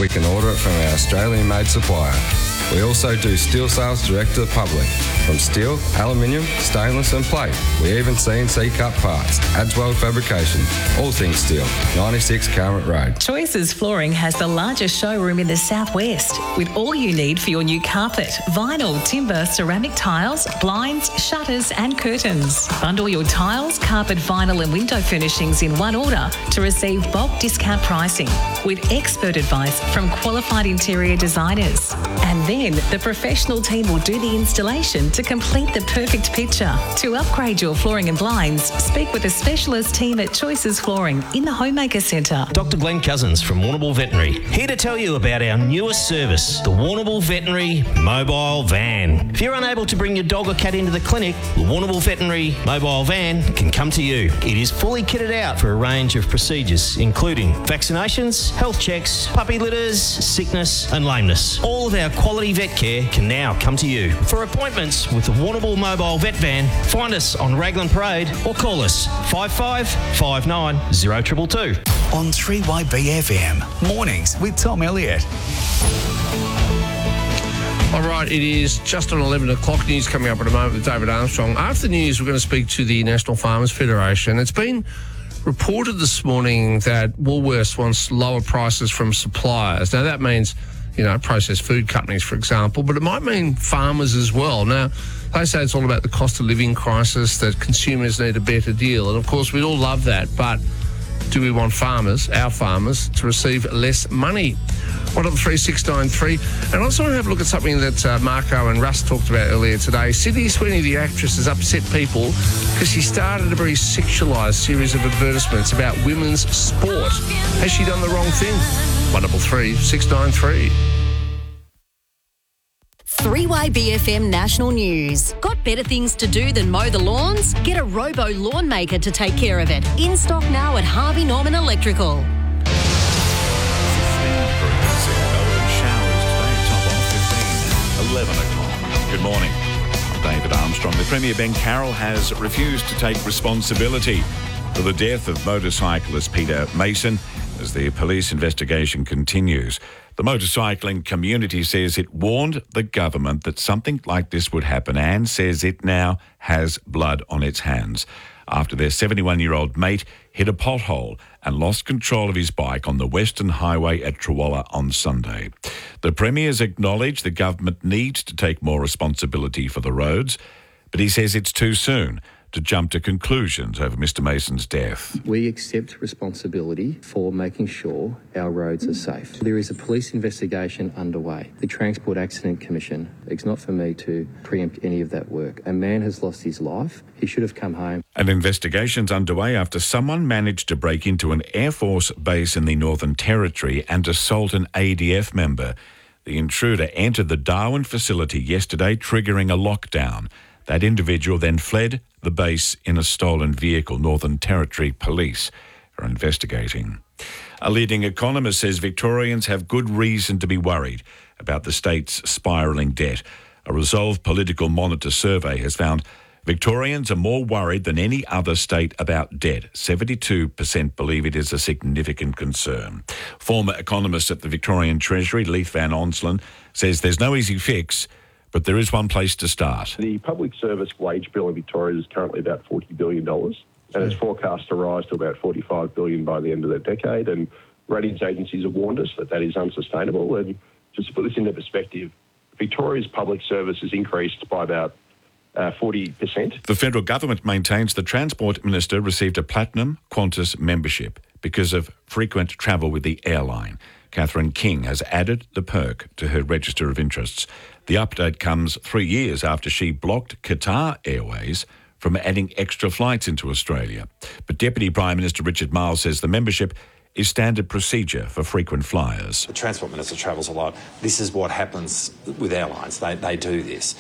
we can order it from our Australian-made supplier. We also do steel sales direct to the public, from steel, aluminium, stainless and plate. We even CNC cut parts, Adswell Fabrication, all things steel, 96 Calmet Road. Choices Flooring has the largest showroom in the southwest, with all you need for your new carpet, vinyl, timber, ceramic tiles, blinds, shutters and curtains. Bundle your tiles, carpet, vinyl and window furnishings in one order to receive bulk discount pricing, with expert advice from qualified interior designers. And then the professional team will do the installation to complete the perfect picture. To upgrade your flooring and blinds, speak with a specialist team at Choices Flooring in the Homemaker Centre. Dr. Glenn Cousins from Warrnambool Veterinary, here to tell you about our newest service, the Warrnambool Veterinary Mobile Van. If you're unable to bring your dog or cat into the clinic, the Warrnambool Veterinary Mobile Van can come to you. It is fully kitted out for a range of procedures, including vaccinations, health checks, puppy litters, sickness and lameness. All of our quality vet care can now come to you. For appointments with the Warrnambool Mobile Vet Van, find us on Raglan Parade or call us 5559 0222. On 3YBFM, mornings with Tom Elliott. All right, it is just on 11 o'clock. News coming up in a moment with David Armstrong. After the news, we're going to speak to the National Farmers Federation. It's been reported this morning that Woolworths wants lower prices from suppliers. Now, that means, processed food companies, for example, but it might mean farmers as well. Now, they say it's all about the cost of living crisis, that consumers need a better deal. And, of course, we'd all love that, but do we want our farmers, to receive less money? 133 And I also want to have a look at something that Marco and Russ talked about earlier today. Sydney Sweeney, the actress, has upset people because she started a very sexualised series of advertisements about women's sport. Has she done the wrong thing? 133. 3YBFM National News. Got better things to do than mow the lawns? Get a Robo Lawn Maker to take care of it. In stock now at Harvey Norman Electrical. Showers today, top off 11 o'clock. Good morning. I'm David Armstrong. The Premier Ben Carroll has refused to take responsibility for the death of motorcyclist Peter Mason as the police investigation continues. The motorcycling community says it warned the government that something like this would happen and says it now has blood on its hands after their 71-year-old mate hit a pothole and lost control of his bike on the Western Highway at Trawalla on Sunday. The Premier's acknowledged the government needs to take more responsibility for the roads, but he says it's too soon to jump to conclusions over Mr Mason's death. We accept responsibility for making sure our roads are safe. There is a police investigation underway. The Transport Accident Commission, it's not for me to preempt any of that work. A man has lost his life. He should have come home. An investigation's underway after someone managed to break into an Air Force base in the Northern Territory and assault an ADF member. The intruder entered the Darwin facility yesterday, triggering a lockdown. That individual then fled the base in a stolen vehicle. Northern Territory Police are investigating. A leading economist says Victorians have good reason to be worried about the state's spiralling debt. A Resolve Political Monitor survey has found Victorians are more worried than any other state about debt. 72% believe it is a significant concern. Former economist at the Victorian Treasury, Leith Van Onselen, says there's no easy fix, but there is one place to start. The public service wage bill in Victoria is currently about $40 billion and it's forecast to rise to about $45 billion by the end of the decade. And ratings agencies have warned us that is unsustainable. And just to put this into perspective, Victoria's public service has increased by about 40%. The federal government maintains the Transport Minister received a Platinum Qantas membership because of frequent travel with the airline. Catherine King has added the perk to her register of interests. The update comes 3 years after she blocked Qatar Airways from adding extra flights into Australia. But Deputy Prime Minister Richard Marles says the membership is standard procedure for frequent flyers. The Transport Minister travels a lot. This is what happens with airlines. They do this.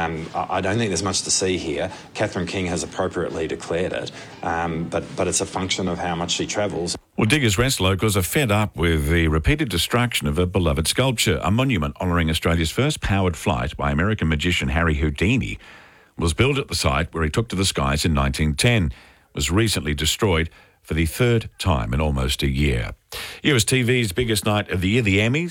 I don't think there's much to see here. Catherine King has appropriately declared it, but it's a function of how much she travels. Well, Diggers Rest locals are fed up with the repeated destruction of a beloved sculpture. A monument honouring Australia's first powered flight by American magician Harry Houdini was built at the site where he took to the skies in 1910. It was recently destroyed for the third time in almost a year. Here was TV's biggest night of the year, the Emmys.